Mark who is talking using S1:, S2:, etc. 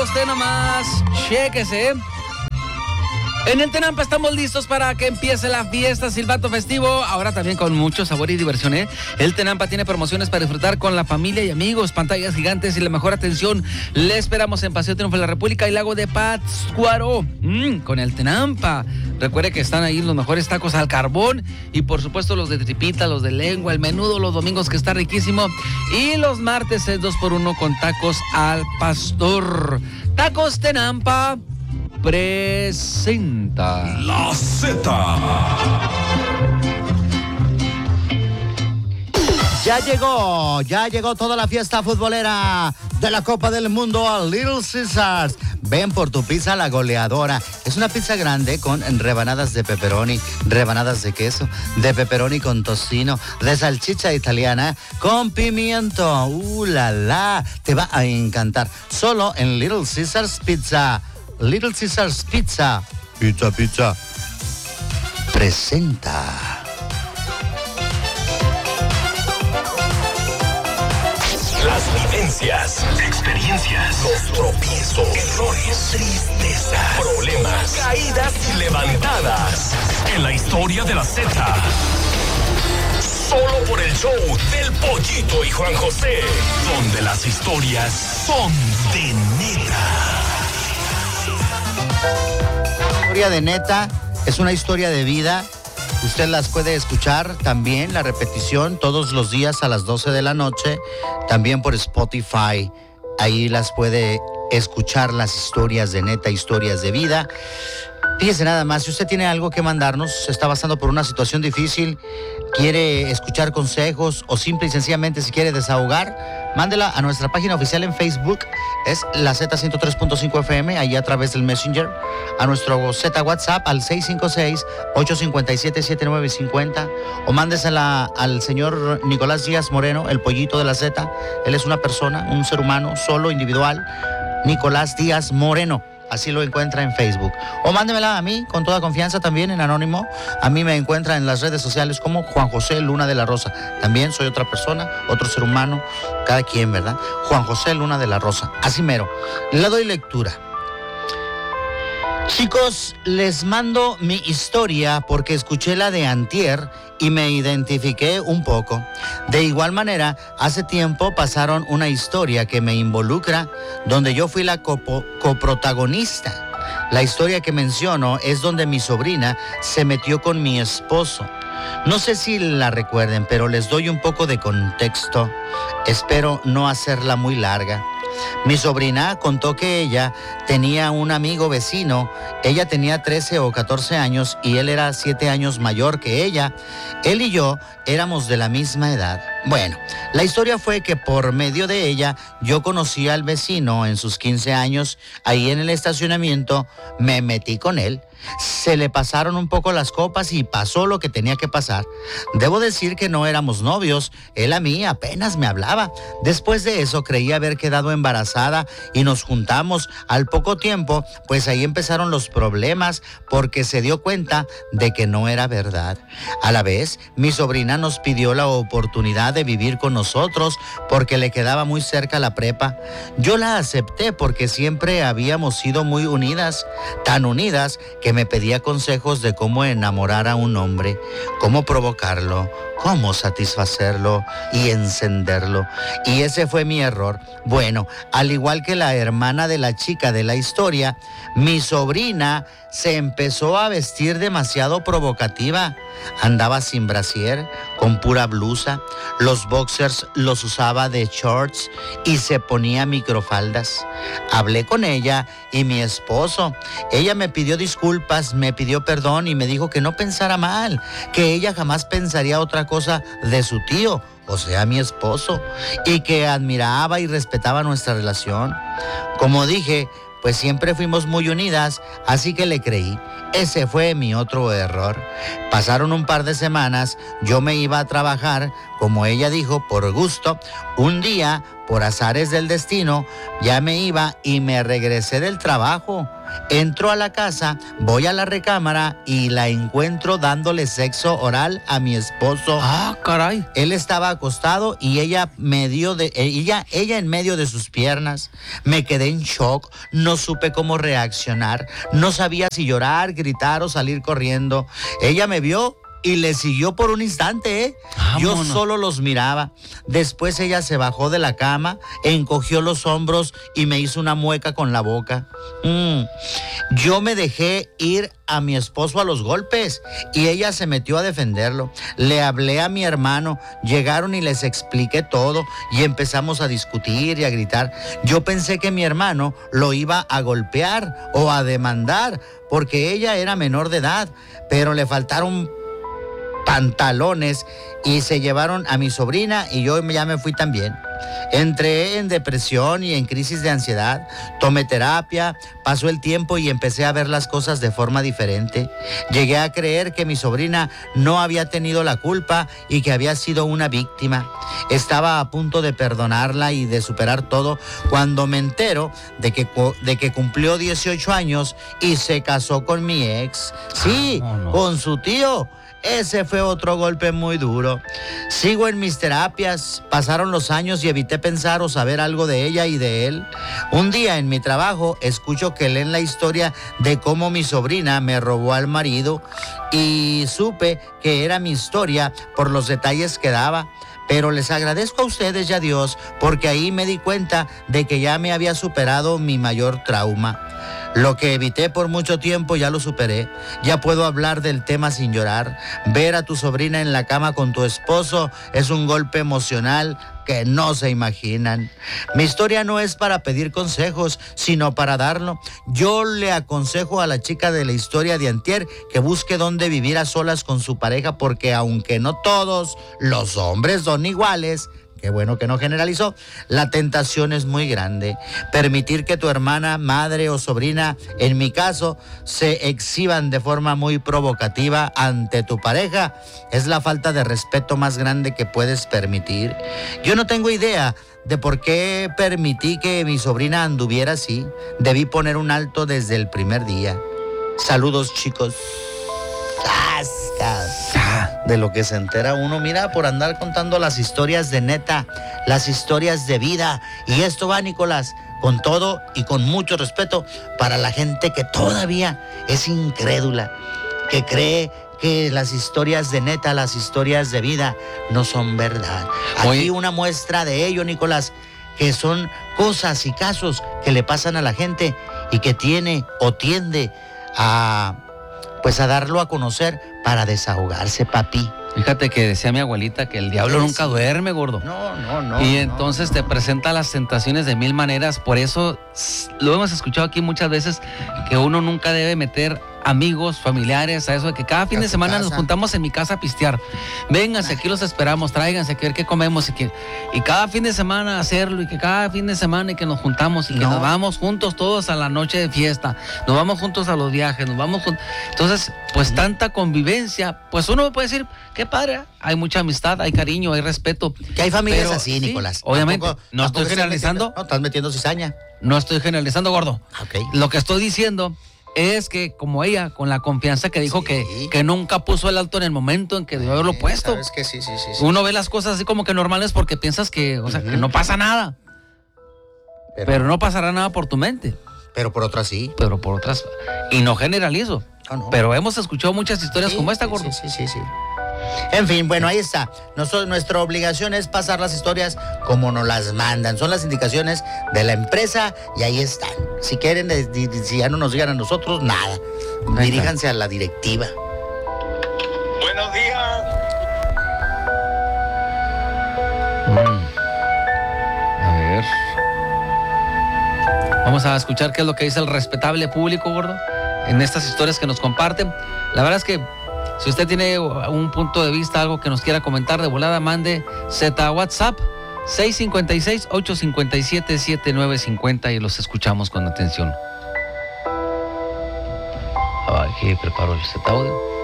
S1: usted nomás. Chéquese. En el Tenampa estamos listos para que empiece la fiesta silbato festivo, ahora también con mucho sabor y diversión, ¿eh? El Tenampa tiene promociones para disfrutar con la familia y amigos, pantallas gigantes y la mejor atención. Le esperamos en Paseo Triunfo de la República y Lago de Pátzcuaro, con el Tenampa. Recuerde que están ahí los mejores tacos al carbón y por supuesto los de tripita, los de lengua, el menudo los domingos que está riquísimo y los martes es 2x1 con tacos al pastor. Tacos Tenampa presenta
S2: La Z.
S3: Ya llegó toda la fiesta futbolera de la Copa del Mundo a Little Caesars. Ven por tu pizza La Goleadora. Es una pizza grande con rebanadas de pepperoni, rebanadas de queso, de pepperoni con tocino, de salchicha italiana con pimiento. La la, te va a encantar. Solo en Little Caesars Pizza. Little Caesars Pizza. Pizza. Presenta.
S2: Las vivencias, experiencias, los tropiezos, errores, tristezas, problemas, caídas y levantadas. En la historia de la Z. Solo por el show del Pollito y Juan José. Donde las historias son de neta.
S3: La historia de neta es una historia de vida. Usted las puede escuchar también, la repetición, todos los días a las 12 de la noche, también por Spotify. Ahí las puede escuchar las historias de neta, historias de vida. Fíjese nada más, si usted tiene algo que mandarnos, se está pasando por una situación difícil, quiere escuchar consejos o simple y sencillamente se quiere desahogar, mándela a nuestra página oficial en Facebook, es la Z103.5 FM, ahí a través del Messenger, a nuestro Z WhatsApp al 656-857-7950, o mándesela al señor Nicolás Díaz Moreno, el Pollito de la Z. Él es una persona, un ser humano, solo, individual, Nicolás Díaz Moreno. Así lo encuentra en Facebook. O mándemela a mí, con toda confianza, también en anónimo. A mí me encuentra en las redes sociales como Juan José Luna de la Rosa. También soy otra persona, otro ser humano, cada quien, ¿verdad? Juan José Luna de la Rosa. Así mero. Le doy lectura. Chicos, les mando mi historia porque escuché la de antier y me identifiqué un poco. De igual manera, hace tiempo pasaron una historia que me involucra, donde yo fui la coprotagonista. La historia que menciono es donde mi sobrina se metió con mi esposo. No sé si la recuerden, pero les doy un poco de contexto. Espero no hacerla muy larga. Mi sobrina contó que ella tenía un amigo vecino. Ella tenía 13 o 14 años y él era 7 años mayor que ella. Él y yo éramos de la misma edad. Bueno, la historia fue que por medio de ella yo conocí al vecino en sus 15 años. Ahí en el estacionamiento me metí con él. Se le pasaron un poco las copas y pasó lo que tenía que pasar. Debo decir que no éramos novios, él a mí apenas me hablaba. Después de eso creí haber quedado embarazada y nos juntamos. Al poco tiempo, pues ahí empezaron los problemas porque se dio cuenta de que no era verdad. A la vez, mi sobrina nos pidió la oportunidad de vivir con nosotros porque le quedaba muy cerca la prepa. Yo la acepté porque siempre habíamos sido muy unidas, tan unidas que me pedía consejos de cómo enamorar a un hombre, cómo provocarlo, cómo satisfacerlo y encenderlo. Y ese fue mi error. Bueno, al igual que la hermana de la chica de la historia, mi sobrina se empezó a vestir demasiado provocativa. Andaba sin brasier, con pura blusa, los boxers los usaba de shorts y se ponía microfaldas. Hablé con ella y mi esposo. Ella me pidió disculpas, me pidió perdón y me dijo que no pensara mal, que ella jamás pensaría otra cosa de su tío, o sea, mi esposo, y que admiraba y respetaba nuestra relación. Como dije, pues siempre fuimos muy unidas, así que le creí. Ese fue mi otro error. Pasaron un par de semanas, yo me iba a trabajar, como ella dijo, por gusto. Un día, por azares del destino, ya me iba y me regresé del trabajo. Entro a la casa, voy a la recámara y la encuentro dándole sexo oral a mi esposo.
S1: Ah, caray.
S3: Él estaba acostado y ella en medio de sus piernas. Me quedé en shock, no supe cómo reaccionar, no sabía si llorar, gritar o salir corriendo. Ella me vio y le siguió por un instante, ¿eh? Yo solo los miraba. Después ella se bajó de la cama, encogió los hombros y me hizo una mueca con la boca. Yo me dejé ir a mi esposo a los golpes y ella se metió a defenderlo. Le hablé a mi hermano, llegaron y les expliqué todo y empezamos a discutir y a gritar. Yo pensé que mi hermano lo iba a golpear o a demandar porque ella era menor de edad, pero le faltaron pantalones y se llevaron a mi sobrina y yo ya me fui también. Entré en depresión y en crisis de ansiedad, tomé terapia, pasó el tiempo y empecé a ver las cosas de forma diferente. Llegué a creer que mi sobrina no había tenido la culpa y que había sido una víctima. Estaba a punto de perdonarla y de superar todo cuando me entero de que cumplió 18 años y se casó con mi ex. Sí, con su tío. Ese fue otro golpe muy duro. Sigo en mis terapias, pasaron los años y evité pensar o saber algo de ella y de él. Un día en mi trabajo escucho que leen la historia de cómo mi sobrina me robó al marido y supe que era mi historia por los detalles que daba. Pero les agradezco a ustedes y a Dios porque ahí me di cuenta de que ya me había superado mi mayor trauma. Lo que evité por mucho tiempo ya lo superé. Ya puedo hablar del tema sin llorar. Ver a tu sobrina en la cama con tu esposo es un golpe emocional que no se imaginan. Mi historia no es para pedir consejos, sino para darlo. Yo le aconsejo a la chica de la historia de antier que busque dónde vivir a solas con su pareja, porque aunque no todos los hombres son iguales, qué bueno que no generalizó, la tentación es muy grande. Permitir que tu hermana, madre o sobrina, en mi caso, se exhiban de forma muy provocativa ante tu pareja es la falta de respeto más grande que puedes permitir. Yo no tengo idea de por qué permití que mi sobrina anduviera así. Debí poner un alto desde el primer día. Saludos, chicos. De lo que se entera uno, mira, por andar contando las historias de neta, las historias de vida. Y esto va, Nicolás, con todo y con mucho respeto para la gente que todavía es incrédula, que cree que las historias de neta, las historias de vida no son verdad. Aquí una muestra de ello, Nicolás, que son cosas y casos que le pasan a la gente y que tiene o tiende a darlo a conocer para desahogarse, papi.
S1: Fíjate que decía mi abuelita que el diablo nunca duerme, gordo.
S3: No.
S1: Y entonces te presenta las tentaciones de mil maneras. Por eso lo hemos escuchado aquí muchas veces, que uno nunca debe meter amigos, familiares, a eso de que cada fin de semana nos juntamos en mi casa a pistear. Vénganse, aquí los esperamos, tráiganse, a ver qué comemos y cada fin de semana hacerlo, y que cada fin de semana y que nos juntamos y que nos vamos juntos todos a la noche de fiesta, nos vamos juntos a los viajes, nos vamos juntos. Entonces, pues tanta convivencia, pues uno puede decir, qué padre, hay mucha amistad, hay cariño, hay respeto.
S3: Que hay familias así, Nicolás.
S1: Sí, obviamente, no estoy generalizando.
S3: No, estás metiendo cizaña.
S1: No estoy generalizando, gordo.
S3: Okay.
S1: Lo que estoy diciendo es que como ella, con la confianza que dijo que nunca puso el alto en el momento en que debió haberlo puesto.
S3: Sabes que sí.
S1: Uno ve las cosas así como que normales porque piensas que, o sea, que no pasa nada. Pero no pasará nada por tu mente.
S3: Pero por otras sí.
S1: Pero por otras. Y no generalizo.
S3: No.
S1: Pero hemos escuchado muchas historias como esta, gordo.
S3: Sí. En fin, bueno, ahí está. Nuestra obligación es pasar las historias como nos las mandan. Son las indicaciones de la empresa y ahí están. Si quieren, si ya no nos digan a nosotros, nada. Diríjanse a la directiva.
S4: Buenos días.
S1: A ver. Vamos a escuchar qué es lo que dice el respetable público, gordo, en estas historias que nos comparten. La verdad es que si usted tiene un punto de vista, algo que nos quiera comentar de volada, mande Z a WhatsApp 656-857-7950 y los escuchamos con atención. Aquí preparo el Z audio.